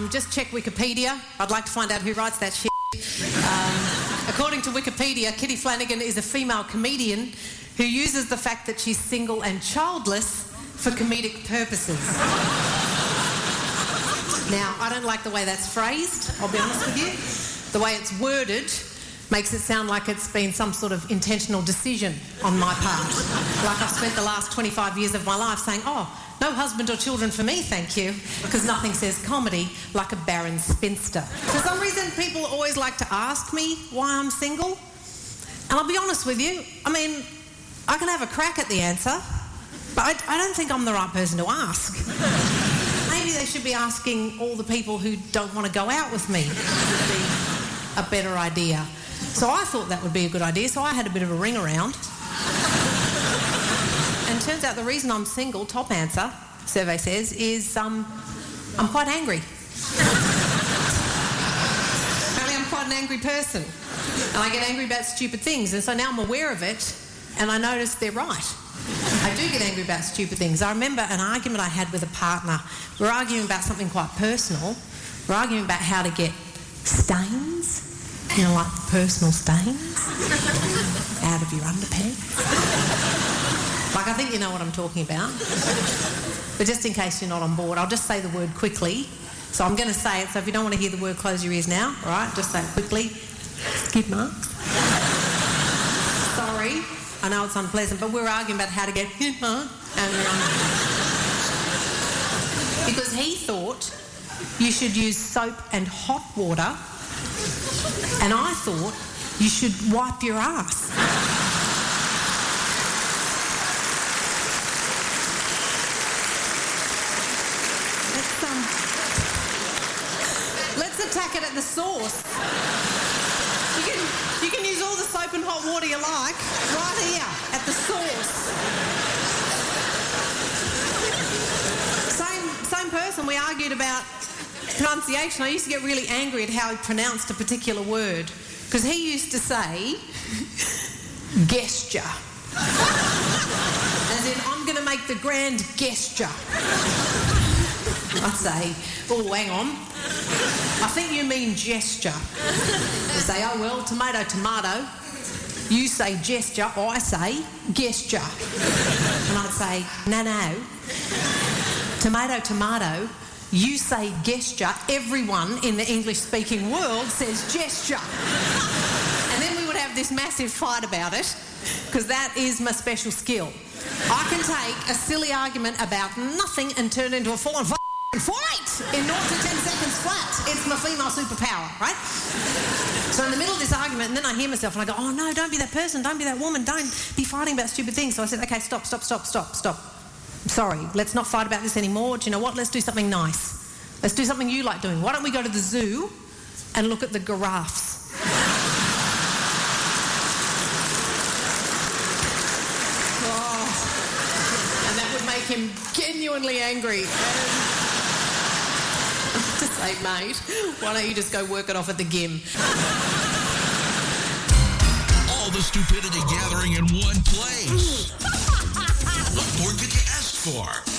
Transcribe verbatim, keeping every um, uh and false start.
um, just check Wikipedia. I'd like to find out who writes that shit. Um, according to Wikipedia, Kitty Flanagan is a female comedian who uses the fact that she's single and childless for comedic purposes. Now, I don't like the way that's phrased, I'll be honest with you. The way it's worded makes it sound like it's been some sort of intentional decision on my part. Like I've spent the last twenty-five years of my life saying, oh, no husband or children for me, thank you, because nothing says comedy like a barren spinster. For some reason, people always like to ask me why I'm single. And I'll be honest with you, I mean, I can have a crack at the answer, but I, I don't think I'm the right person to ask. Maybe they should be asking all the people who don't want to go out with me. It would be a better idea. So I thought that would be a good idea, so I had a bit of a ring around. And turns out the reason I'm single, top answer, survey says, is um, I'm quite angry. Apparently I'm quite an angry person. And I get angry about stupid things. And so now I'm aware of it, and I notice they're right. I do get angry about stupid things. I remember an argument I had with a partner. We were arguing about something quite personal. We were arguing about how to get stains, you know, like personal stains, out of your underpants. Like, I think you know what I'm talking about. But just in case you're not on board, I'll just say the word quickly. So I'm going to say it, so if you don't want to hear the word, close your ears now, all right? Just say it quickly. Skid marks. Sorry. I know it's unpleasant, but we're arguing about how to get hit, huh? And um, because he thought you should use soap and hot water, and I thought you should wipe your ass. Let's um, let's attack it at the source. You can, you can use all the soap and hot water you like, right here, at the source. Same, same person, we argued about pronunciation. I used to get really angry at how he pronounced a particular word, because he used to say, gesture. As in, I'm going to make the grand gesture. I'd say, oh, hang on. I think you mean gesture. You say, oh, well, tomato, tomato. You say gesture, I say gesture. And I'd say, no, no. Tomato, tomato. You say gesture. Everyone in the English-speaking world says gesture. And then we would have this massive fight about it, because that is my special skill. I can take a silly argument about nothing and turn it into a full-on fight in zero to ten seconds flat. It's my female superpower, right? So in the middle of this argument, and then I hear myself and I go, oh no, don't be that person, don't be that woman, don't be fighting about stupid things. So I said, okay, stop, stop, stop, stop, stop. Sorry, let's not fight about this anymore. Do you know what? Let's do something nice. Let's do something you like doing. Why don't we go to the zoo and look at the giraffes? Oh, and that would make him genuinely angry. To say, mate, why don't you just go work it off at the gym? All the stupidity gathering in one place. What more could you ask for?